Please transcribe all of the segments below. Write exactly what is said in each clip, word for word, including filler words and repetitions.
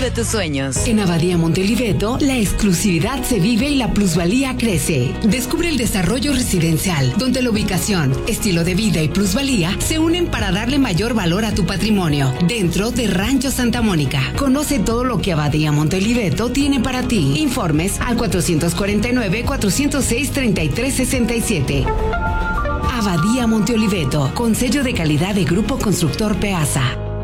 de tus sueños. En Abadía Montoliveto, la exclusividad se vive y la plusvalía crece. Descubre el desarrollo residencial, donde la ubicación, estilo de vida y plusvalía se unen para darle mayor valor a tu patrimonio. Dentro de Rancho Santa Mónica. Conoce todo lo que Abadía Montoliveto tiene para ti. Informes al cuatrocientos cuarenta y nueve, cuatrocientos seis, treinta y tres sesenta y siete. Abadía Montoliveto, con sello de calidad de Grupo Constructor Peasa.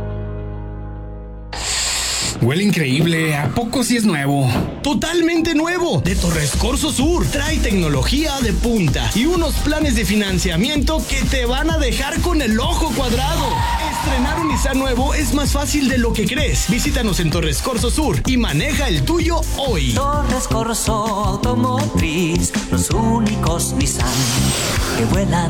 Huele increíble, ¿a poco sí es nuevo? Totalmente nuevo, de Torres Corso Sur. Trae tecnología de punta y unos planes de financiamiento que te van a dejar con el ojo cuadrado. Estrenar un Nissan nuevo es más fácil de lo que crees. Visítanos en Torres Corso Sur y maneja el tuyo hoy. Torres Corso Automotriz, los únicos Nissan que vuelan.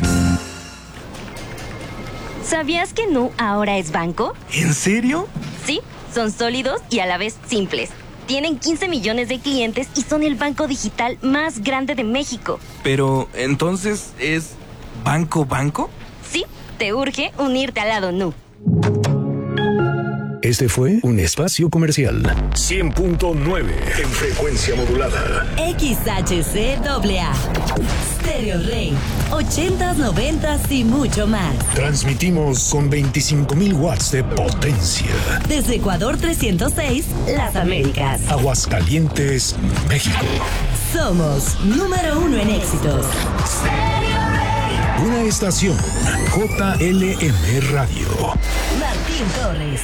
¿Sabías que Nu ahora es banco? ¿En serio? Sí, son sólidos y a la vez simples. Tienen quince millones de clientes y son el banco digital más grande de México. Pero, ¿entonces es banco banco? Sí, te urge unirte al lado Nu. Este fue un espacio comercial. cien punto nueve en frecuencia modulada. X H C A A. Stereo Rey. ochentas, noventas y mucho más. Transmitimos con veinticinco mil watts de potencia. Desde Ecuador trescientos seis, Las Américas. Aguascalientes, México. Somos número uno en éxitos. Una estación J L M Radio. Martín Torres.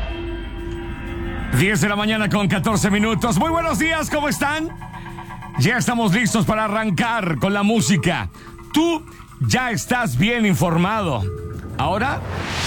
diez de la mañana con catorce minutos. Muy buenos días, ¿cómo están? Ya estamos listos para arrancar con la música. Tú ya estás bien informado. Ahora